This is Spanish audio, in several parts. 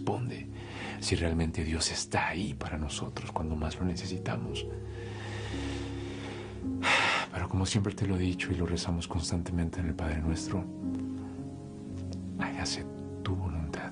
responde, si realmente Dios está ahí para nosotros cuando más lo necesitamos. Pero como siempre te lo he dicho y lo rezamos constantemente en el Padre Nuestro, hágase tu voluntad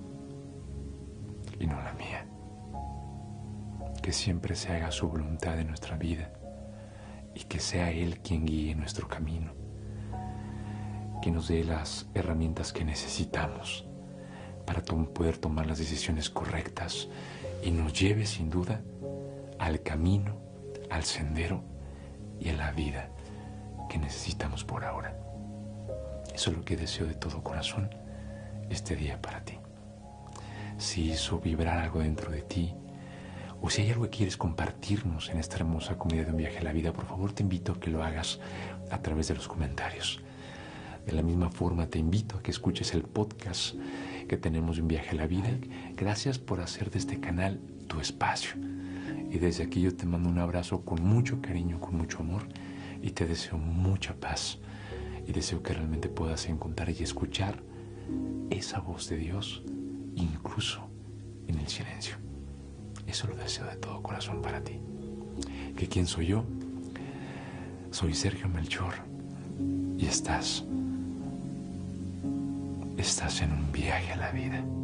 y no la mía. Que siempre se haga su voluntad en nuestra vida y que sea Él quien guíe nuestro camino, que nos dé las herramientas que necesitamos para poder tomar las decisiones correctas y nos lleve sin duda al camino, al sendero y a la vida que necesitamos por ahora. Eso es lo que deseo de todo corazón este día para ti. Si hizo vibrar algo dentro de ti, o si hay algo que quieres compartirnos en esta hermosa comunidad de Un Viaje a la Vida, por favor te invito a que lo hagas a través de los comentarios. De la misma forma te invito a que escuches el podcast que tenemos de Un Viaje a la Vida. Gracias por hacer de este canal tu espacio. Y desde aquí yo te mando un abrazo con mucho cariño, con mucho amor, y te deseo mucha paz. Y deseo que realmente puedas encontrar y escuchar esa voz de Dios, incluso en el silencio. Eso lo deseo de todo corazón para ti. ¿Que quién soy yo? Soy Sergio Melchor y estás en un viaje a la vida.